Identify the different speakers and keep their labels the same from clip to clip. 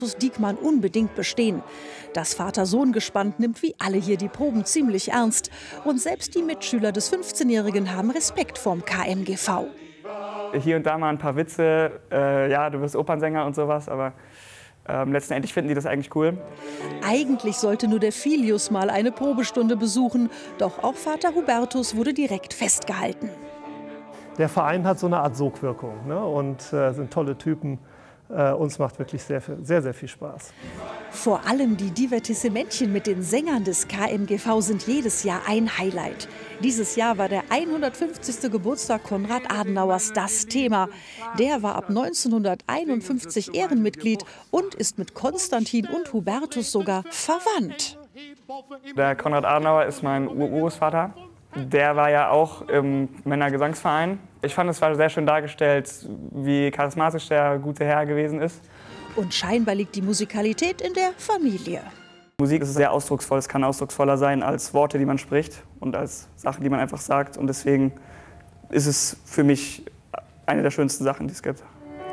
Speaker 1: Diekmann unbedingt bestehen. Das Vater-Sohn-Gespann nimmt wie alle hier die Proben ziemlich ernst. Und selbst die Mitschüler des 15-Jährigen haben Respekt vorm KMGV.
Speaker 2: Hier und da mal ein paar Witze, ja, du wirst Opernsänger und sowas, aber letztendlich finden die das eigentlich cool.
Speaker 1: Eigentlich sollte nur der Filius mal eine Probestunde besuchen, doch auch Vater Hubertus wurde direkt festgehalten.
Speaker 3: Der Verein hat so eine Art Sogwirkung, ne? Und sind tolle Typen. Uns macht wirklich sehr, sehr viel Spaß.
Speaker 1: Vor allem die Divertissementchen mit den Sängern des KMGV sind jedes Jahr ein Highlight. Dieses Jahr war der 150. Geburtstag Konrad Adenauers das Thema. Der war ab 1951 Ehrenmitglied und ist mit Konstantin und Hubertus sogar verwandt.
Speaker 2: Der Konrad Adenauer ist mein Urgroßvater. Der war ja auch im Männergesangsverein. Ich fand, es war sehr schön dargestellt, wie charismatisch der gute Herr gewesen ist.
Speaker 1: Und scheinbar liegt die Musikalität in der Familie.
Speaker 2: Musik ist sehr ausdrucksvoll. Es kann ausdrucksvoller sein als Worte, die man spricht und als Sachen, die man einfach sagt. Und deswegen ist es für mich eine der schönsten Sachen, die es gibt.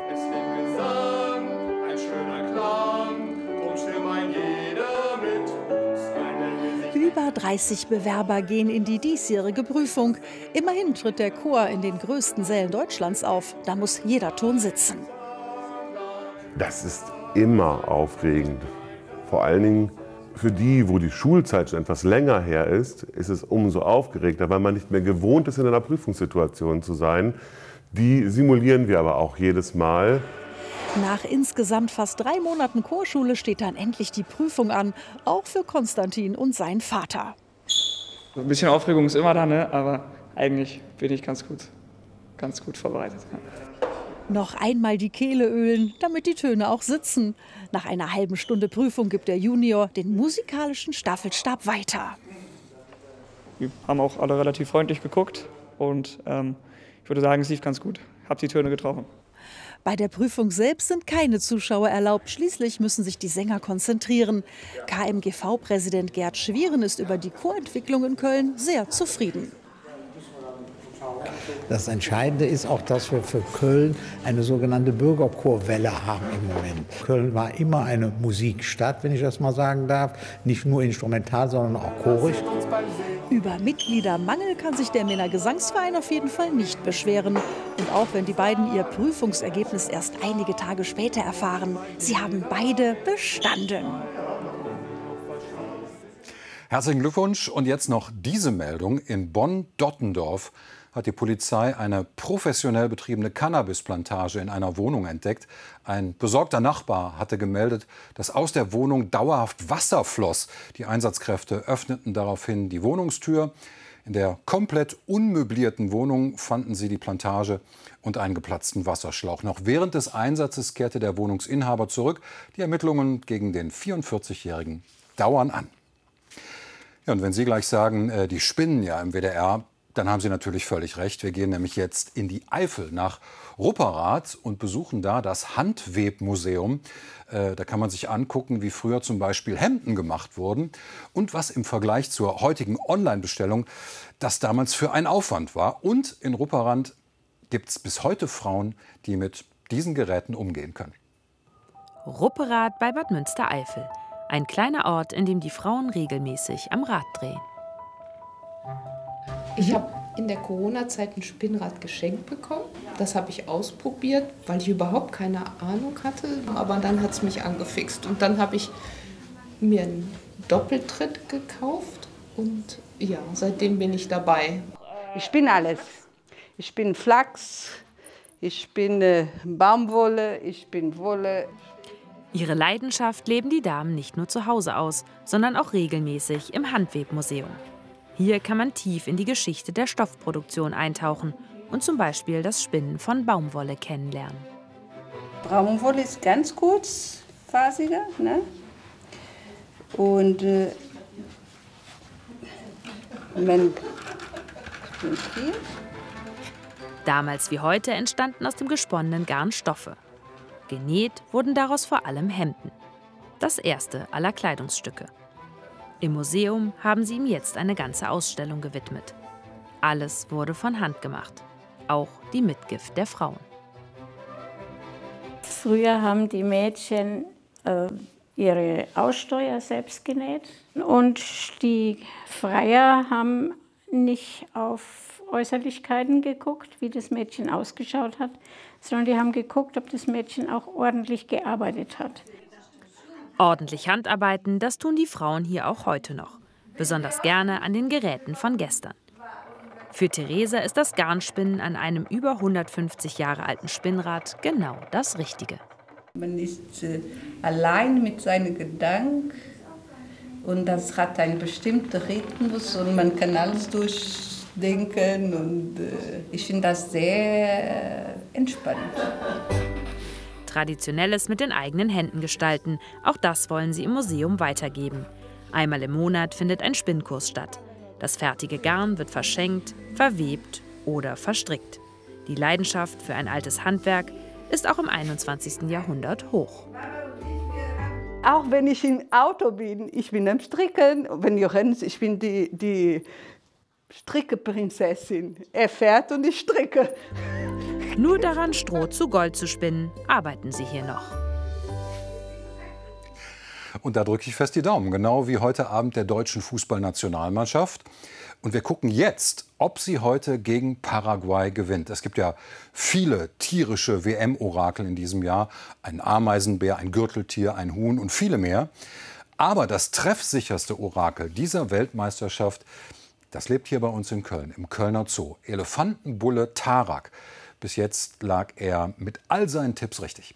Speaker 1: Über 30 Bewerber gehen in die diesjährige Prüfung. Immerhin tritt der Chor in den größten Sälen Deutschlands auf. Da muss jeder Ton sitzen.
Speaker 4: Das ist immer aufregend. Vor allen Dingen für die, wo die Schulzeit schon etwas länger her ist es umso aufgeregter, weil man nicht mehr gewohnt ist, in einer Prüfungssituation zu sein. Die simulieren wir aber auch jedes Mal.
Speaker 1: Nach insgesamt fast 3 Monaten Chorschule steht dann endlich die Prüfung an, auch für Konstantin und seinen Vater.
Speaker 2: Ein bisschen Aufregung ist immer da, ne? Aber eigentlich bin ich ganz gut vorbereitet. Ja.
Speaker 1: Noch einmal die Kehle ölen, damit die Töne auch sitzen. Nach einer halben Stunde Prüfung gibt der Junior den musikalischen Staffelstab weiter.
Speaker 2: Wir haben auch alle relativ freundlich geguckt und ich würde sagen, es lief ganz gut. Ich habe die Töne getroffen.
Speaker 1: Bei der Prüfung selbst sind keine Zuschauer erlaubt. Schließlich müssen sich die Sänger konzentrieren. KMGV-Präsident Gerd Schwieren ist über die Chorentwicklung in Köln sehr zufrieden.
Speaker 5: Das Entscheidende ist auch, dass wir für Köln eine sogenannte Bürgerchorwelle haben im Moment. Köln war immer eine Musikstadt, wenn ich das mal sagen darf. Nicht nur instrumental, sondern auch chorisch.
Speaker 1: Über Mitgliedermangel kann sich der Männergesangsverein auf jeden Fall nicht beschweren. Und auch wenn die beiden ihr Prüfungsergebnis erst einige Tage später erfahren, sie haben beide bestanden.
Speaker 6: Herzlichen Glückwunsch. Und jetzt noch diese Meldung. In Bonn-Dottendorf hat die Polizei eine professionell betriebene Cannabisplantage in einer Wohnung entdeckt. Ein besorgter Nachbar hatte gemeldet, dass aus der Wohnung dauerhaft Wasser floss. Die Einsatzkräfte öffneten daraufhin die Wohnungstür. In der komplett unmöblierten Wohnung fanden sie die Plantage und einen geplatzten Wasserschlauch. Noch während des Einsatzes kehrte der Wohnungsinhaber zurück. Die Ermittlungen gegen den 44-Jährigen dauern an. Ja, und wenn Sie gleich sagen, die spinnen ja im WDR, dann haben Sie natürlich völlig recht. Wir gehen nämlich jetzt in die Eifel nach Rupperath und besuchen da das Handwebmuseum. Da kann man sich angucken, wie früher zum Beispiel Hemden gemacht wurden und was im Vergleich zur heutigen Online-Bestellung das damals für ein Aufwand war. Und in Rupperath gibt es bis heute Frauen, die mit diesen Geräten umgehen können.
Speaker 7: Rupperath bei Bad Münstereifel. Ein kleiner Ort, in dem die Frauen regelmäßig am Rad drehen.
Speaker 8: Ich habe in der Corona-Zeit ein Spinnrad geschenkt bekommen. Das habe ich ausprobiert, weil ich überhaupt keine Ahnung hatte. Aber dann hat es mich angefixt. Und dann habe ich mir einen Doppeltritt gekauft. Und ja, seitdem bin ich dabei.
Speaker 9: Ich spinne alles. Ich spinne Flachs, ich spinne Baumwolle, ich spinne Wolle.
Speaker 7: Ihre Leidenschaft leben die Damen nicht nur zu Hause aus, sondern auch regelmäßig im Handwebmuseum. Hier kann man tief in die Geschichte der Stoffproduktion eintauchen und zum Beispiel das Spinnen von Baumwolle kennenlernen.
Speaker 9: Baumwolle ist ganz kurzfasiger, ne? Und
Speaker 7: damals wie heute entstanden aus dem gesponnenen Garn Stoffe. Genäht wurden daraus vor allem Hemden. Das erste aller Kleidungsstücke. Im Museum haben sie ihm jetzt eine ganze Ausstellung gewidmet. Alles wurde von Hand gemacht. Auch die Mitgift der Frauen.
Speaker 10: Früher haben die Mädchen ihre Aussteuer selbst genäht. Und die Freier haben nicht auf Äußerlichkeiten geguckt, wie das Mädchen ausgeschaut hat, sondern die haben geguckt, ob das Mädchen auch ordentlich gearbeitet hat.
Speaker 7: Ordentlich Handarbeiten, das tun die Frauen hier auch heute noch. Besonders gerne an den Geräten von gestern. Für Theresa ist das Garnspinnen an einem über 150 Jahre alten Spinnrad genau das Richtige.
Speaker 9: Man ist allein mit seinen Gedanken und das hat einen bestimmten Rhythmus und man kann alles durchdenken und ich finde das sehr entspannend.
Speaker 7: Traditionelles mit den eigenen Händen gestalten, auch das wollen sie im Museum weitergeben. Einmal im Monat findet ein Spinnkurs statt. Das fertige Garn wird verschenkt, verwebt oder verstrickt. Die Leidenschaft für ein altes Handwerk ist auch im 21. Jahrhundert hoch.
Speaker 9: Auch wenn ich im Auto bin, ich bin am Stricken. Wenn Johannes, ich bin die Strickeprinzessin. Er fährt und ich stricke.
Speaker 7: Nur daran, Stroh zu Gold zu spinnen, arbeiten sie hier noch.
Speaker 6: Und da drücke ich fest die Daumen, genau wie heute Abend der deutschen Fußballnationalmannschaft. Und wir gucken jetzt, ob sie heute gegen Paraguay gewinnt. Es gibt ja viele tierische WM-Orakel in diesem Jahr. Ein Ameisenbär, ein Gürteltier, ein Huhn und viele mehr. Aber das treffsicherste Orakel dieser Weltmeisterschaft, das lebt hier bei uns in Köln, im Kölner Zoo. Elefantenbulle Tarak. Bis jetzt lag er mit all seinen Tipps richtig.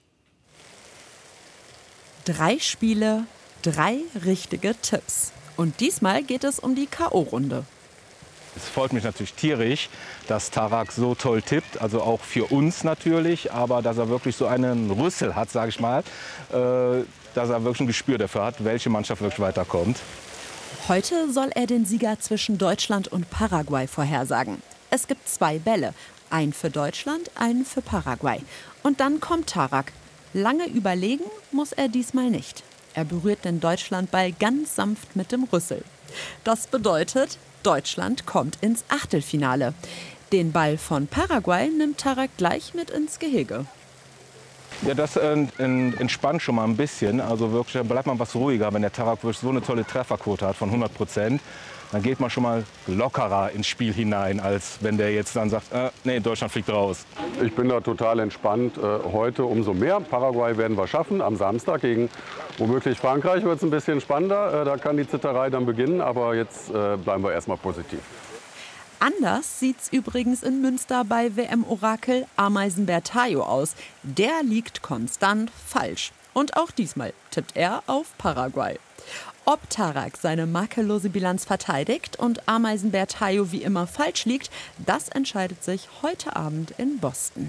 Speaker 11: 3 Spiele, 3 richtige Tipps. Und diesmal geht es um die K.O.-Runde.
Speaker 12: Es freut mich natürlich tierisch, dass Tarak so toll tippt, also auch für uns natürlich, aber dass er wirklich so einen Rüssel hat, sage ich mal, dass er wirklich ein Gespür dafür hat, welche Mannschaft wirklich weiterkommt.
Speaker 11: Heute soll er den Sieger zwischen Deutschland und Paraguay vorhersagen. Es gibt 2 Bälle, einen für Deutschland, einen für Paraguay. Und dann kommt Tarak. Lange überlegen muss er diesmal nicht. Er berührt den Deutschlandball ganz sanft mit dem Rüssel. Das bedeutet, Deutschland kommt ins Achtelfinale. Den Ball von Paraguay nimmt Tarak gleich mit ins Gehege.
Speaker 12: Ja, das entspannt schon mal ein bisschen. Also wirklich, da bleibt man was ruhiger, wenn der Tarak wirklich so eine tolle Trefferquote hat von 100%. Dann geht man schon mal lockerer ins Spiel hinein, als wenn der jetzt dann sagt, nee, Deutschland fliegt raus.
Speaker 13: Ich bin da total entspannt. Heute umso mehr. Paraguay werden wir schaffen. Am Samstag gegen womöglich Frankreich wird es ein bisschen spannender. Da kann die Zitterei dann beginnen. Aber jetzt bleiben wir erstmal positiv.
Speaker 11: Anders sieht's übrigens in Münster bei WM-Orakel Ameisenbär Tayo aus. Der liegt konstant falsch. Und auch diesmal tippt er auf Paraguay. Ob Tarak seine makellose Bilanz verteidigt und Ameisenbär Tayo wie immer falsch liegt, das entscheidet sich heute Abend in Boston.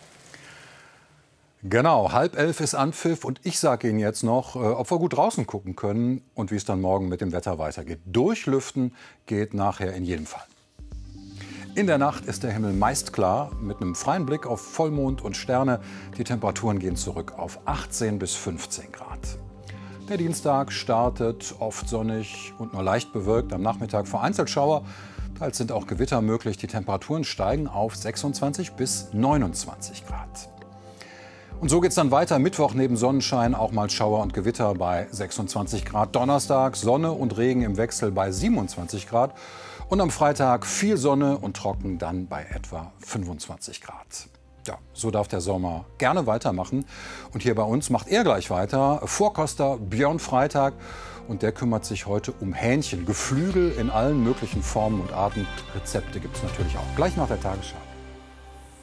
Speaker 6: Genau, 10:30 ist Anpfiff und ich sage Ihnen jetzt noch, ob wir gut draußen gucken können und wie es dann morgen mit dem Wetter weitergeht. Durchlüften geht nachher in jedem Fall. In der Nacht ist der Himmel meist klar, mit einem freien Blick auf Vollmond und Sterne. Die Temperaturen gehen zurück auf 18 bis 15 Grad. Der Dienstag startet oft sonnig und nur leicht bewölkt. Am Nachmittag vereinzelt Schauer. Teils sind auch Gewitter möglich. Die Temperaturen steigen auf 26 bis 29 Grad. Und so geht es dann weiter. Mittwoch neben Sonnenschein auch mal Schauer und Gewitter bei 26 Grad. Donnerstag Sonne und Regen im Wechsel bei 27 Grad. Und am Freitag viel Sonne und trocken dann bei etwa 25 Grad. Ja, so darf der Sommer gerne weitermachen. Und hier bei uns macht er gleich weiter. Vorkoster Björn Freitag. Und der kümmert sich heute um Hähnchen. Geflügel in allen möglichen Formen und Arten. Rezepte gibt es natürlich auch. Gleich nach der Tagesschau.